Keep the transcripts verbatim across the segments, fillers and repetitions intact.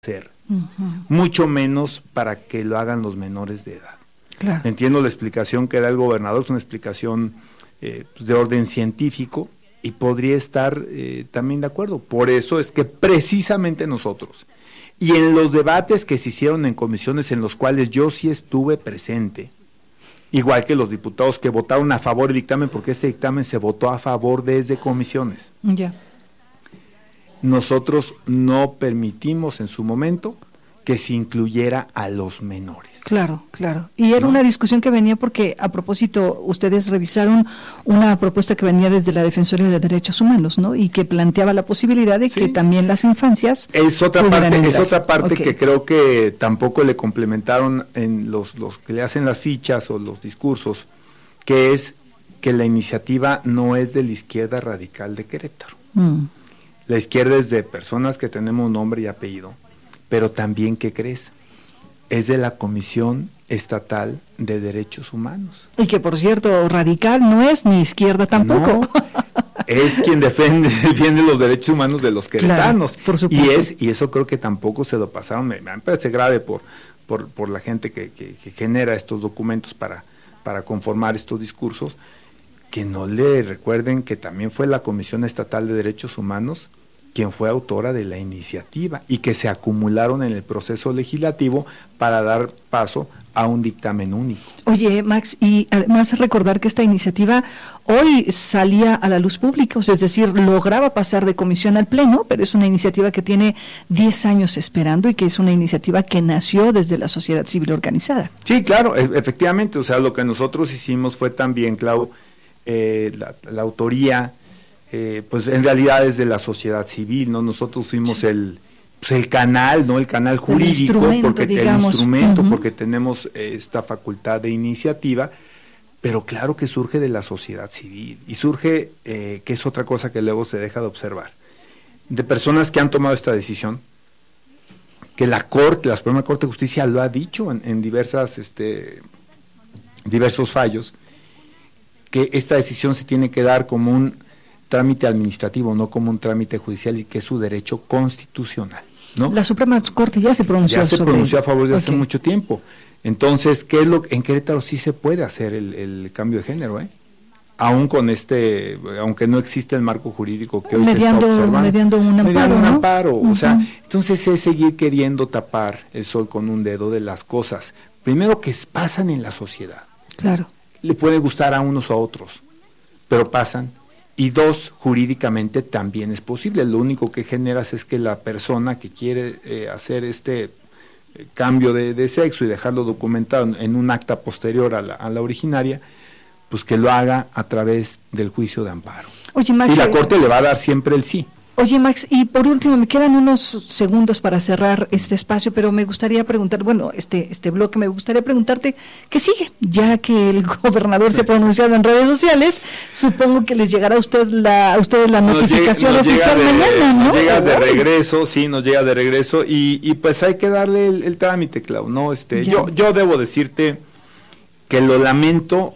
hacer, uh-huh. mucho menos para que lo hagan los menores de edad. Claro. Entiendo la explicación que da el gobernador, es una explicación eh, de orden científico y podría estar eh, también de acuerdo. Por eso es que precisamente nosotros, y en los debates que se hicieron en comisiones en los cuales yo sí estuve presente, igual que los diputados que votaron a favor del dictamen, porque este dictamen se votó a favor desde comisiones. Ya. Yeah. Nosotros no permitimos en su momento que se incluyera a los menores. Claro, claro. Y era ¿no? una discusión que venía porque, a propósito, ustedes revisaron una propuesta que venía desde la Defensoría de Derechos Humanos, ¿no? Y que planteaba la posibilidad de sí. que también las infancias es otra parte entrar. Es otra parte okay. que creo que tampoco le complementaron en los, los que le hacen las fichas o los discursos, que es que la iniciativa no es de la izquierda radical de Querétaro. Mm. La izquierda es de personas que tenemos nombre y apellido, pero también, ¿qué crees? Es de la Comisión Estatal de Derechos Humanos. Y que, por cierto, radical no es ni izquierda tampoco. No, es quien defiende, defiende los derechos humanos de los queretanos. Claro, por supuesto. Y es y eso creo que tampoco se lo pasaron. Me, me parece grave por, por, por la gente que, que, que genera estos documentos para, para conformar estos discursos, que no le recuerden que también fue la Comisión Estatal de Derechos Humanos quien fue autora de la iniciativa y que se acumularon en el proceso legislativo para dar paso a un dictamen único. Oye, Max, y además recordar que esta iniciativa hoy salía a la luz pública, o sea, es decir, lograba pasar de comisión al pleno, pero es una iniciativa que tiene diez años esperando y que es una iniciativa que nació desde la sociedad civil organizada. Sí, claro, e- efectivamente, o sea, lo que nosotros hicimos fue también, Clau, eh, la, la autoría, Eh, pues en realidad es de la sociedad civil, ¿no? Nosotros fuimos sí. el pues el canal, ¿no? El canal jurídico, el porque digamos. el instrumento, uh-huh. porque tenemos eh, esta facultad de iniciativa, pero claro que surge de la sociedad civil, y surge, eh, que es otra cosa que luego se deja de observar, de personas que han tomado esta decisión, que la Corte, la Suprema Corte de Justicia lo ha dicho en, en diversas, este, diversos fallos, que esta decisión se tiene que dar como un trámite administrativo, no como un trámite judicial, y que es su derecho constitucional, ¿no? La Suprema Corte ya se pronunció ya se sobre pronunció a favor de okay. hace mucho tiempo. Entonces, ¿qué es lo en Querétaro sí se puede hacer el, el cambio de género, eh? Aún con este, aunque no existe el marco jurídico que hoy mediando, se está observando, mediando un amparo, mediando un ¿no? amparo, uh-huh. o sea, entonces es seguir queriendo tapar el sol con un dedo de las cosas, primero que pasan en la sociedad. Claro. Le puede gustar a unos o a otros, pero pasan. Y dos, jurídicamente también es posible. Lo único que generas es que la persona que quiere eh, hacer este eh, cambio de, de sexo y dejarlo documentado en, en un acta posterior a la, a la originaria, pues que lo haga a través del juicio de amparo. Oye, Max, y la Corte le va a dar siempre el sí. Oye, Max, y por último, me quedan unos segundos para cerrar este espacio, pero me gustaría preguntar, bueno, este este bloque, me gustaría preguntarte, ¿qué sigue? Ya que el gobernador se ha pronunciado en redes sociales, supongo que les llegará a usted la, a ustedes la nos notificación llega, oficial de, mañana, ¿no? Nos llega de regreso, sí, nos llega de regreso, y, y pues hay que darle el, el trámite, Clau, ¿no? Este, yo, yo debo decirte que lo lamento,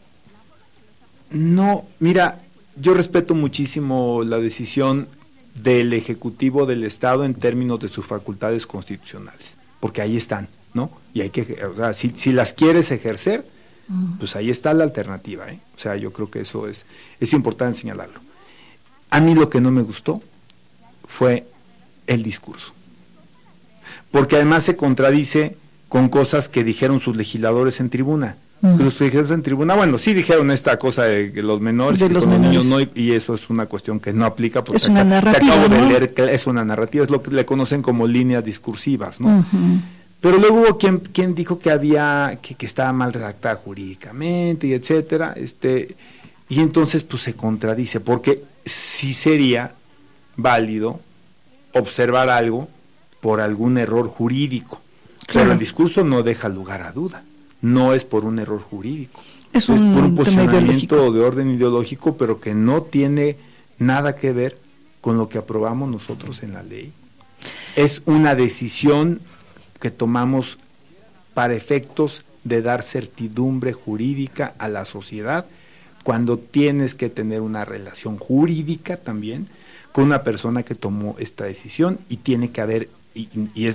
no, mira, yo respeto muchísimo la decisión del Ejecutivo del Estado en términos de sus facultades constitucionales, porque ahí están, ¿no? Y hay que, o sea, si, si las quieres ejercer, uh-huh. pues ahí está la alternativa, ¿eh? O sea, yo creo que eso es, es importante señalarlo. A mí lo que no me gustó fue el discurso, porque además se contradice con cosas que dijeron sus legisladores en tribuna. Uh-huh. Que los legisladores en tribuna, bueno, sí dijeron esta cosa de que los menores, de que los con menores. los niños no, y eso es una cuestión que no aplica, porque es una acá, narrativa, te acabo ¿no? de leer que es una narrativa, es lo que le conocen como líneas discursivas, ¿no? Uh-huh. Pero luego hubo quien, quien dijo que había, que, que estaba mal redactada jurídicamente, y etcétera, este, y entonces pues se contradice, porque sí sería válido observar algo por algún error jurídico, claro. Pero el discurso no deja lugar a duda. No es por un error jurídico, es, es un por un posicionamiento ideológico. de orden ideológico, pero que no tiene nada que ver con lo que aprobamos nosotros en la ley. Es una decisión que tomamos para efectos de dar certidumbre jurídica a la sociedad, cuando tienes que tener una relación jurídica también con una persona que tomó esta decisión, y tiene que haber, y, y es